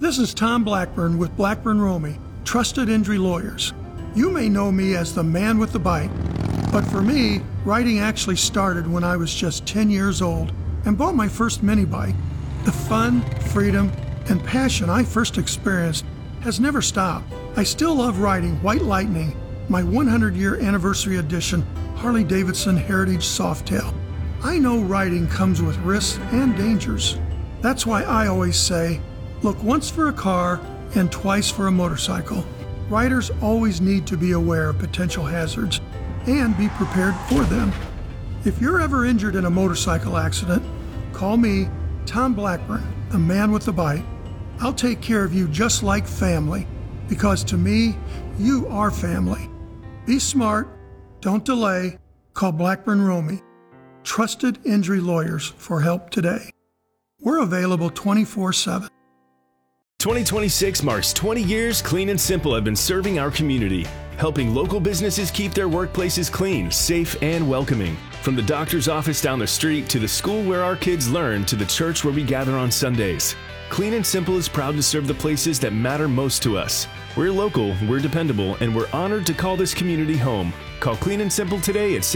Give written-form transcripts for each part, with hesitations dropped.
This is Tom Blackburn with Blackburn Romey, Trusted Injury Lawyers. You may know me as the man with the bike, but for me, riding actually started when I was just 10 years old and bought my first mini bike. The fun, freedom, and passion I first experienced has never stopped. I still love riding White Lightning, my 100-year anniversary edition Harley-Davidson Heritage Softail. I know riding comes with risks and dangers. That's why I always say, look once for a car and twice for a motorcycle. Riders always need to be aware of potential hazards and be prepared for them. If you're ever injured in a motorcycle accident, call me, Tom Blackburn, the man with the bike. I'll take care of you just like family, because to me, you are family. Be smart, don't delay, call Blackburn Romey, Trusted Injury Lawyers for help today. We're available 24/7. 2026 marks 20 years Clean and Simple have been serving our community, helping local businesses keep their workplaces clean, safe, and welcoming. From the doctor's office down the street to the school where our kids learn to the church where we gather on Sundays. Clean and Simple is proud to serve the places that matter most to us. We're local, we're dependable, and we're honored to call this community home. Call Clean and Simple today at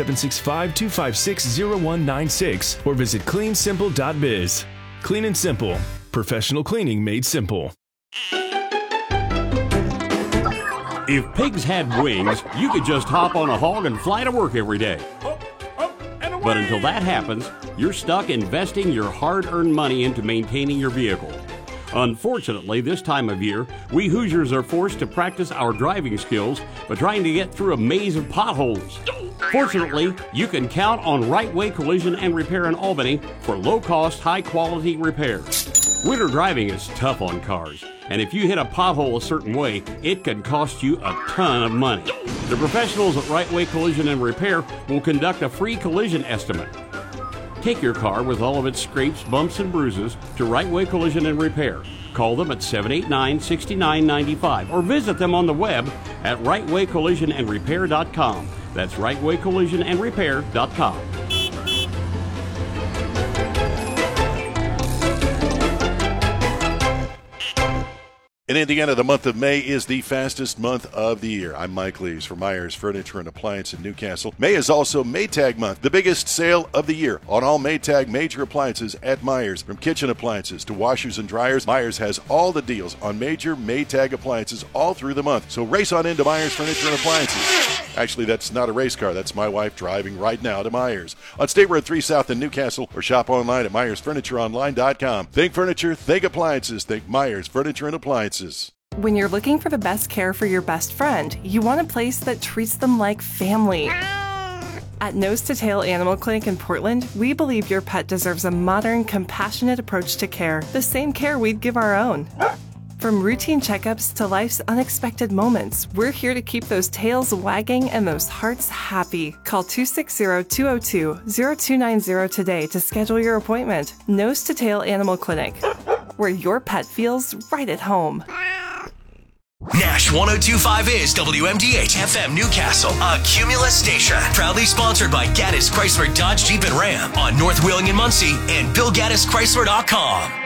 765-256-0196 or visit cleansimple.biz. Clean and Simple. Professional cleaning made simple. If pigs had wings, you could just hop on a hog and fly to work every day. But until that happens, you're stuck investing your hard-earned money into maintaining your vehicle. Unfortunately, this time of year, we Hoosiers are forced to practice our driving skills by trying to get through a maze of potholes. Fortunately, you can count on Right Way Collision and Repair in Albany for low-cost, high-quality repairs. Winter driving is tough on cars, and if you hit a pothole a certain way, it can cost you a ton of money. The professionals at Right Way Collision and Repair will conduct a free collision estimate. Take your car with all of its scrapes, bumps, and bruises to Right Way Collision and Repair. Call them at 789-6995 or visit them on the web at rightwaycollisionandrepair.com. That's rightwaycollisionandrepair.com. In Indiana, the month of May is the fastest month of the year. I'm Mike Lees for Myers Furniture and Appliance in Newcastle. May is also Maytag month, the biggest sale of the year on all Maytag major appliances at Myers. From kitchen appliances to washers and dryers, Myers has all the deals on major Maytag appliances all through the month. So race on into Myers Furniture and Appliances. Actually, that's not a race car. That's my wife driving right now to Myers. On State Road 3 South in Newcastle, or shop online at MyersFurnitureOnline.com. Think furniture, think appliances, think Myers Furniture and Appliances. When you're looking for the best care for your best friend, you want a place that treats them like family. At Nose to Tail Animal Clinic in Portland, we believe your pet deserves a modern, compassionate approach to care, the same care we'd give our own. From routine checkups to life's unexpected moments, we're here to keep those tails wagging and those hearts happy. Call 260-202-0290 today to schedule your appointment. Nose to Tail Animal Clinic, where your pet feels right at home. Nash 102.5 is WMDH FM Newcastle, a Cumulus station. Proudly sponsored by Gaddis Chrysler Dodge Jeep and Ram on North Wheeling and Muncie and BillGaddisChrysler.com.